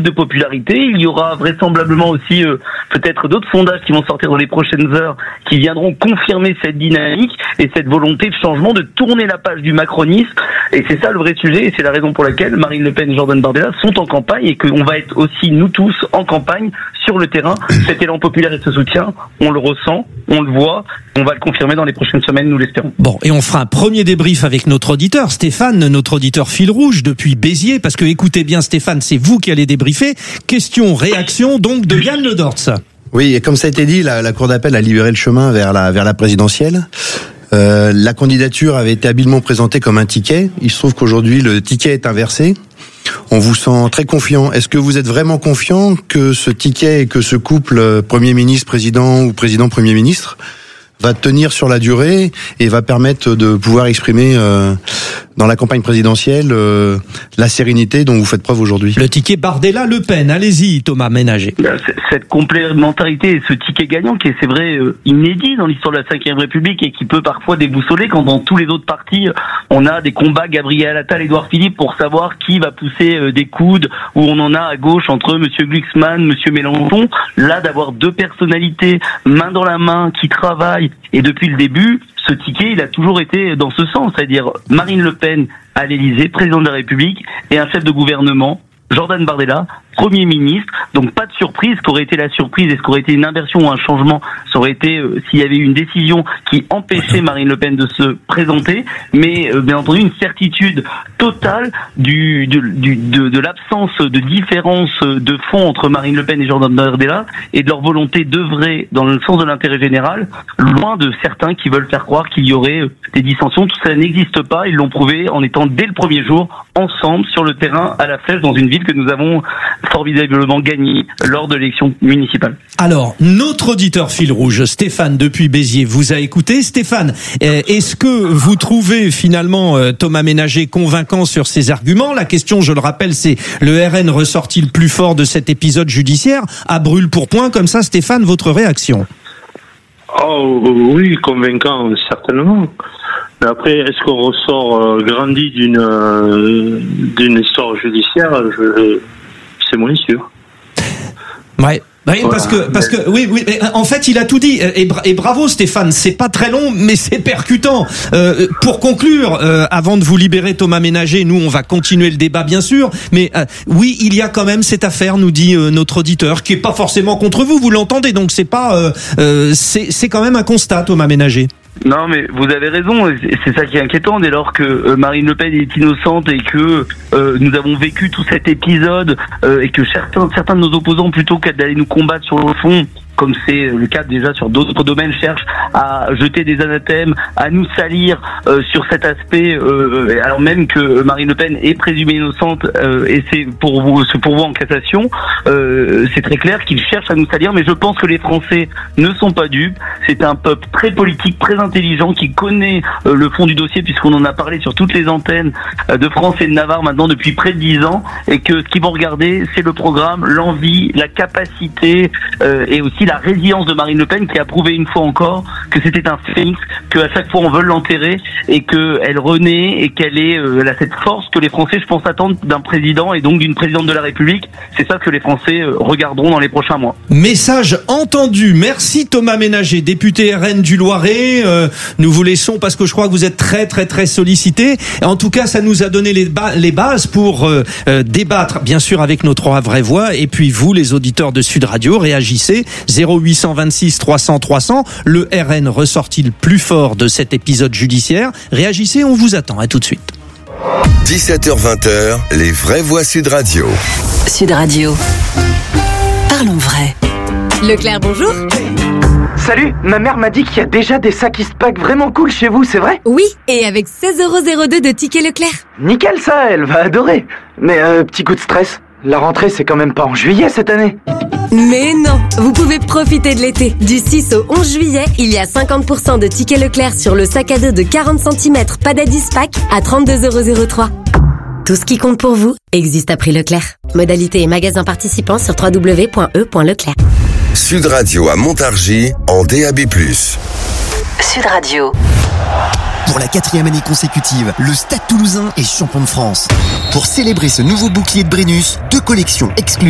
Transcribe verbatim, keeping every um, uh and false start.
de popularité. Il y aura vraisemblablement aussi euh, peut-être d'autres sondages qui vont sortir dans les prochaines heures qui viendront confirmer cette dynamique et cette volonté de changement, de tourner la page du macronisme. Et c'est ça le vrai sujet, et c'est la raison pour laquelle Marine Le Pen et Jordan Bardella sont en campagne, et qu'on va être aussi, nous tous, en campagne, sur le terrain. Cet élan populaire et ce soutien, on le ressent, on le voit, on va le confirmer dans les prochaines semaines, nous l'espérons. Bon, et on fera un premier débrief avec notre auditeur, Stéphane, notre auditeur fil rouge depuis Béziers, parce que écoutez bien Stéphane, c'est vous qui allez débriefer. Question, réaction donc de Yann Le Dortz. Oui, et comme ça a été dit, la, la Cour d'appel a libéré le chemin vers la, vers la présidentielle. Euh, la candidature avait été habilement présentée comme un ticket. Il se trouve qu'aujourd'hui, le ticket est inversé. On vous sent très confiant. Est-ce que vous êtes vraiment confiant que ce ticket et que ce couple Premier ministre, Président ou Président Premier ministre va tenir sur la durée et va permettre de pouvoir exprimer euh, dans la campagne présidentielle euh, la sérénité dont vous faites preuve aujourd'hui? Le ticket Bardella-Le Pen, allez-y Thomas Ménager. Cette complémentarité et ce ticket gagnant qui est, c'est vrai, inédit dans l'histoire de la cinquième République et qui peut parfois déboussoler quand dans tous les autres partis on a des combats Gabriel Attal, Édouard Philippe pour savoir qui va pousser des coudes, où on en a à gauche entre Monsieur Glucksmann, Monsieur Mélenchon. Là, d'avoir deux personnalités main dans la main qui travaillent, et depuis le début, ce ticket, il a toujours été dans ce sens, c'est-à-dire Marine Le Pen à l'Élysée, président de la République, et un chef de gouvernement, Jordan Bardella, Premier ministre. Donc pas de surprise. Ce qu'aurait été la surprise et ce qu'aurait été une inversion ou un changement, ça aurait été euh, s'il y avait eu une décision qui empêchait Marine Le Pen de se présenter, mais euh, bien entendu une certitude totale du, du, du de, de l'absence de différence de fond entre Marine Le Pen et Jordan Bardella, et de leur volonté d'œuvrer dans le sens de l'intérêt général, loin de certains qui veulent faire croire qu'il y aurait des dissensions. Tout ça n'existe pas. Ils l'ont prouvé en étant dès le premier jour ensemble sur le terrain à la Flèche, dans une ville que nous avons formidablement gagné lors de l'élection municipale. Alors, notre auditeur fil rouge, Stéphane, depuis Béziers, vous a écouté. Stéphane, est-ce que vous trouvez finalement Thomas Ménager convaincant sur ses arguments? La question, je le rappelle, c'est le R N ressorti le plus fort de cet épisode judiciaire, à brûle pour point. Comme ça, Stéphane, votre réaction? Oh oui, convaincant, certainement. Mais après, est-ce qu'on ressort euh, grandi d'une euh, d'une histoire judiciaire? Je, c'est moins sûr. Ouais. Oui, voilà. parce que parce que oui oui en fait il a tout dit et, et bravo Stéphane, c'est pas très long mais c'est percutant. Euh, pour conclure, euh, avant de vous libérer Thomas Ménager, nous on va continuer le débat bien sûr, mais euh, oui il y a quand même cette affaire, nous dit euh, notre auditeur, qui est pas forcément contre vous, vous l'entendez, donc c'est pas euh, euh, c'est c'est quand même un constat, Thomas Ménager. Non, mais vous avez raison, c'est ça qui est inquiétant dès lors que Marine Le Pen est innocente et que euh, nous avons vécu tout cet épisode euh, et que certains, certains de nos opposants, plutôt qu'à d'aller nous combattre sur le fond, comme c'est le cas déjà sur d'autres domaines, cherchent à jeter des anathèmes, à nous salir euh, sur cet aspect, euh, alors même que Marine Le Pen est présumée innocente euh, et c'est pour vous, c'est pour vous en cassation. Euh, c'est très clair qu'ils cherchent à nous salir, mais je pense que les Français ne sont pas dupes. C'est un peuple très politique, très intelligent, qui connaît euh, le fond du dossier, puisqu'on en a parlé sur toutes les antennes euh, de France et de Navarre maintenant depuis près de dix ans, et que ce qu'ils vont regarder, c'est le programme, l'envie, la capacité euh, et aussi la résilience de Marine Le Pen, qui a prouvé une fois encore que c'était un phénix, qu'à chaque fois on veut l'enterrer et qu'elle renaît et qu'elle est, euh, elle a cette force que les Français, je pense, attendent d'un président et donc d'une présidente de la République. C'est ça que les Français euh, regarderont dans les prochains mois. Message entendu. Merci Thomas Ménager, député R N du Loiret. Euh, nous vous laissons parce que je crois que vous êtes très très très sollicité. En tout cas, ça nous a donné les, ba- les bases pour euh, euh, débattre, bien sûr, avec nos trois vraies voix. Et puis vous, les auditeurs de Sud Radio, réagissez. zéro huit cent vingt-six trois cents trois cents. Le R N ressorti le plus fort de cet épisode judiciaire. Réagissez, on vous attend. À tout de suite. dix-sept heures vingt, les vraies voix Sud Radio. Sud Radio. Parlons vrai. Leclerc, bonjour. Salut, ma mère m'a dit qu'il y a déjà des sacs Eastpak vraiment cool chez vous, c'est vrai? Oui, et avec seize euros zéro deux de tickets Leclerc. Nickel ça, elle va adorer. Mais euh, petit coup de stress, la rentrée c'est quand même pas en juillet cette année. Mais non, vous pouvez profiter de l'été. Du six au onze juillet, il y a cinquante pour cent de tickets Leclerc sur le sac à dos de quarante centimètres Padadis Pack à trente-deux euros zéro trois. Tout ce qui compte pour vous existe à prix Leclerc. Modalité et magasins participants sur w w w point e point leclerc. Sud Radio à Montargis en D A B plus. Sud Radio. Pour la quatrième année consécutive, le Stade Toulousain est champion de France. Pour célébrer ce nouveau bouclier de Brennus, deux collections exclusives.